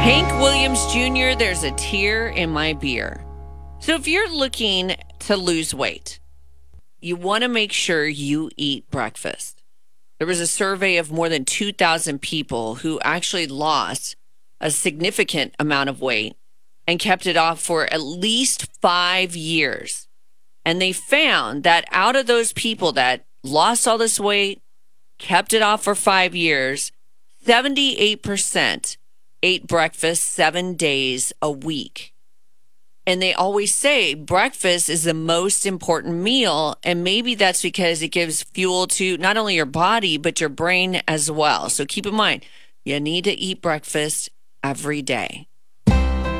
Hank Williams Jr., there's a tear in my beer. So if you're looking to lose weight, you want to make sure you eat breakfast. There was a survey of more than 2,000 people who actually lost a significant amount of weight and kept it off for at least 5 years. And they found that out of those people that lost all this weight, kept it off for 5 years, 78% ate breakfast 7 days a week. And they always say breakfast is the most important meal. And maybe that's because it gives fuel to not only your body, but your brain as well. So keep in mind, you need to eat breakfast every day.